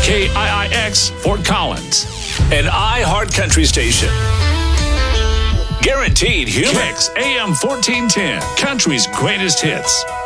KIIX Fort Collins. An iHeart Country station. Guaranteed human. Kicks AM 1410, country's greatest hits.